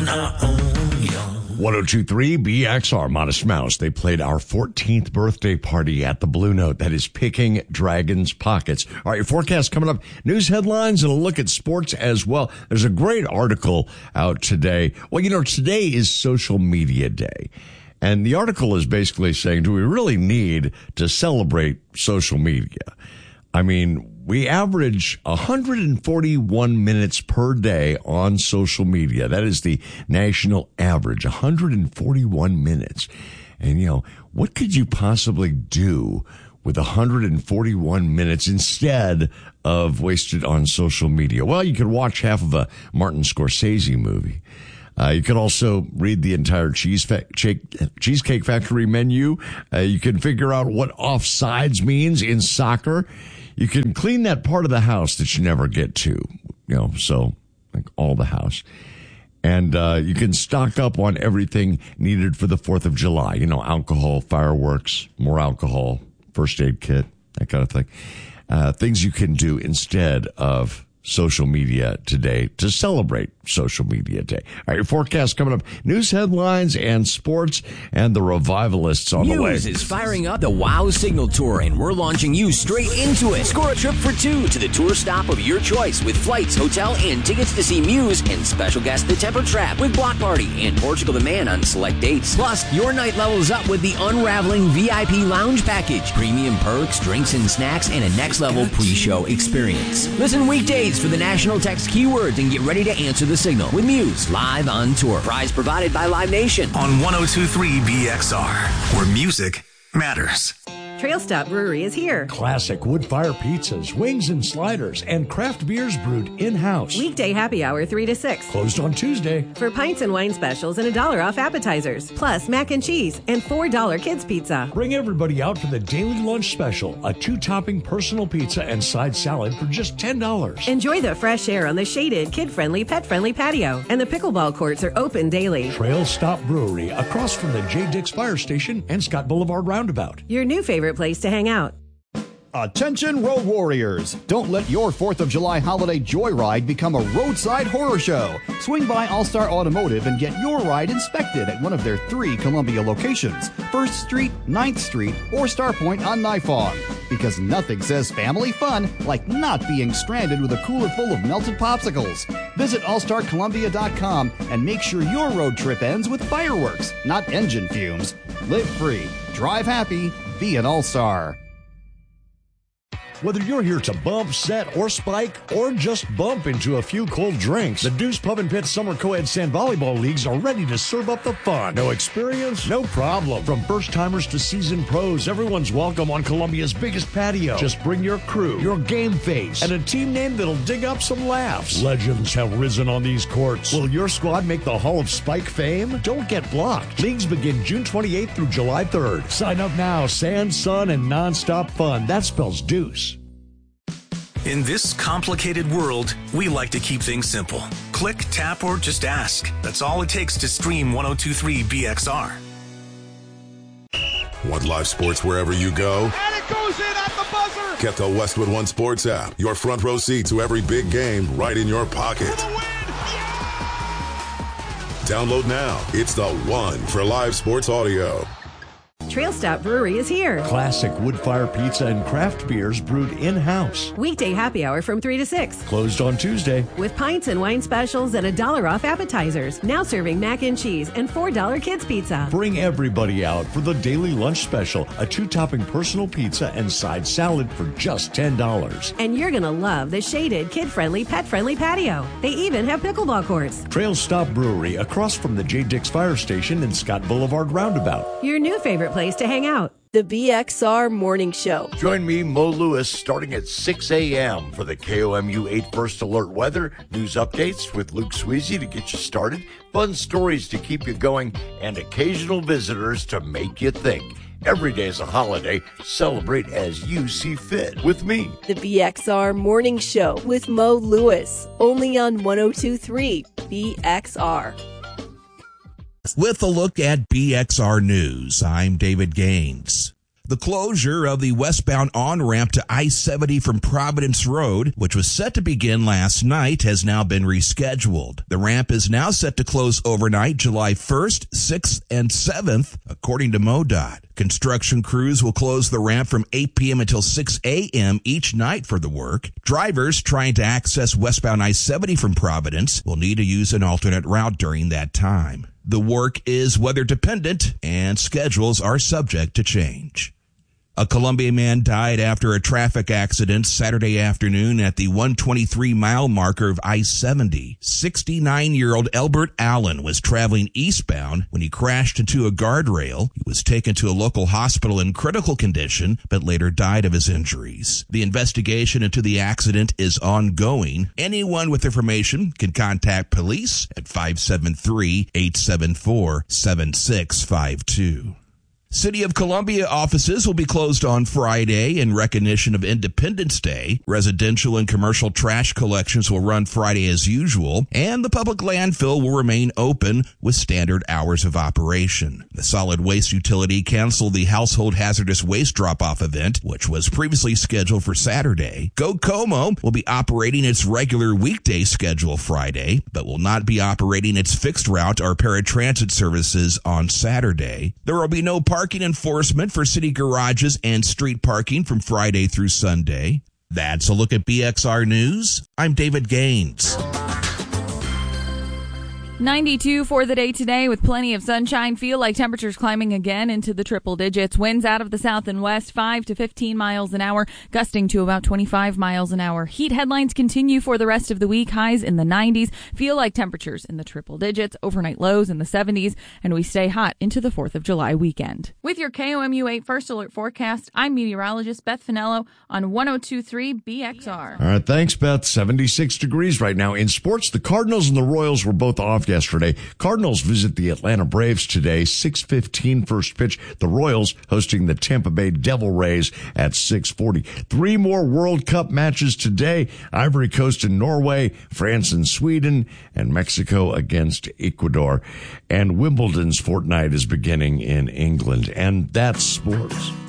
on our own, young. 102.3 BXR, Modest Mouse. They played our 14th birthday party at the Blue Note. That is Picking Dragons Pockets. All right, your forecast coming up. News headlines and a look at sports as well. There's a great article out today. Well, today is Social Media Day. And the article is basically saying, do we really need to celebrate social media? I mean, we average 141 minutes per day on social media. That is the national average, 141 minutes. And, what could you possibly do with 141 minutes instead of wasted on social media? Well, you could watch half of a Martin Scorsese movie. You could also read the entire Cheesecake Factory menu. You can figure out what offsides means in soccer. You can clean that part of the house that you never get to, so like all the house. And you can stock up on everything needed for the 4th of July, alcohol, fireworks, more alcohol, first aid kit, that kind of thing. Things you can do instead of social media today to celebrate Social Media Day. All right, your forecast coming up. News headlines and sports and the Revivalists on the way. Muse is firing up the WOW Signal Tour, and we're launching you straight into it. Score a trip for two to the tour stop of your choice with flights, hotel, and tickets to see Muse and special guest The Temper Trap with Block Party and Portugal the Man on select dates. Plus, your night levels up with the Unraveling VIP Lounge Package. Premium perks, drinks, and snacks, and a next-level pre-show experience. Listen weekdays for the national text keywords and get ready to answer the signal with Muse live on tour. Prize provided by Live Nation on 102.3 BXR, where music matters. Trail Stop Brewery is here. Classic wood-fire pizzas, wings and sliders, and craft beers brewed in-house. Weekday happy hour 3 to 6. Closed on Tuesday. For pints and wine specials and $1 off appetizers. Plus mac and cheese and $4 kids pizza. Bring everybody out for the daily lunch special, a 2-topping personal pizza and side salad for just $10. Enjoy the fresh air on the shaded, kid-friendly, pet-friendly patio. And the pickleball courts are open daily. Trail Stop Brewery, across from the J. Dix Fire Station and Scott Boulevard Roundabout. Your new favorite place to hang out. Attention road warriors! Don't let your 4th of July holiday joyride become a roadside horror show. Swing by All-Star Automotive and get your ride inspected at one of their 3 Columbia locations, 1st Street, 9th Street, or Starpoint on Nifong. Because nothing says family fun like not being stranded with a cooler full of melted popsicles. Visit allstarcolumbia.com and make sure your road trip ends with fireworks, not engine fumes. Live free, drive happy, be an All-Star. Whether you're here to bump, set, or spike, or just bump into a few cold drinks, the Deuce Pub and Pit Summer Co-Ed Sand Volleyball Leagues are ready to serve up the fun. No experience? No problem. From first-timers to seasoned pros, everyone's welcome on Columbia's biggest patio. Just bring your crew, your game face, and a team name that'll dig up some laughs. Legends have risen on these courts. Will your squad make the Hall of Spike fame? Don't get blocked. Leagues begin June 28th through July 3rd. Sign up now. Sand, sun, and nonstop fun. That spells Deuce. In this complicated world, we like to keep things simple. Click, tap, or just ask. That's all it takes to stream 102.3 BXR. Want live sports wherever you go? And it goes in at the buzzer! Get the Westwood One Sports app. Your front row seat to every big game right in your pocket. For the win! Yeah! Download now. It's the one for live sports audio. Trail Stop Brewery is here. Classic wood-fire pizza and craft beers brewed in-house. Weekday happy hour from 3 to 6. Closed on Tuesday. With pints and wine specials and $1 off appetizers. Now serving mac and cheese and $4 kids pizza. Bring everybody out for the daily lunch special, a 2-topping personal pizza and side salad for just $10. And you're going to love the shaded, kid-friendly, pet-friendly patio. They even have pickleball courts. Trail Stop Brewery, across from the J. Dix Fire Station and Scott Boulevard Roundabout. Your new favorite place to hang out. The BXR Morning Show. Join me, Mo Lewis, starting at 6 a.m. for the KOMU 8 First Alert weather, news updates with Luke Sweezy to get you started, fun stories to keep you going, and occasional visitors to make you think. Every day is a holiday. Celebrate as you see fit with me. The BXR Morning Show with Mo Lewis, only on 102.3 BXR. With a look at BXR News, I'm David Gaines. The closure of the westbound on-ramp to I-70 from Providence Road, which was set to begin last night, has now been rescheduled. The ramp is now set to close overnight July 1st, 6th, and 7th, according to MoDOT. Construction crews will close the ramp from 8 p.m. until 6 a.m. each night for the work. Drivers trying to access westbound I-70 from Providence will need to use an alternate route during that time. The work is weather dependent and schedules are subject to change. A Columbia man died after a traffic accident Saturday afternoon at the 123-mile marker of I-70. 69-year-old Elbert Allen was traveling eastbound when he crashed into a guardrail. He was taken to a local hospital in critical condition, but later died of his injuries. The investigation into the accident is ongoing. Anyone with information can contact police at 573-874-7652. City of Columbia offices will be closed on Friday in recognition of Independence Day. Residential and commercial trash collections will run Friday as usual, and the public landfill will remain open with standard hours of operation. The solid waste utility canceled the household hazardous waste drop-off event, which was previously scheduled for Saturday. Go Como will be operating its regular weekday schedule Friday, but will not be operating its fixed route or paratransit services on Saturday. There will be no parking enforcement for city garages and street parking from Friday through Sunday. That's a look at BXR News. I'm David Gaines. 92 for the day today with plenty of sunshine. Feel like temperatures climbing again into the triple digits. Winds out of the south and west 5 to 15 miles an hour, gusting to about 25 miles an hour. Heat headlines continue for the rest of the week. Highs in the 90s. Feel like temperatures in the triple digits. Overnight lows in the 70s. And we stay hot into the 4th of July weekend. With your KOMU 8 First Alert forecast, I'm meteorologist Beth Finello on 102.3 BXR. All right, thanks, Beth. 76 degrees right now. In sports, the Cardinals and the Royals were both off yesterday. Cardinals visit the Atlanta Braves today, 6:15 first pitch. The Royals hosting the Tampa Bay Devil Rays at 6:40. 3 more World Cup matches today. Ivory Coast and Norway, France and Sweden, and Mexico against Ecuador. And Wimbledon's fortnight is beginning in England. And that's sports.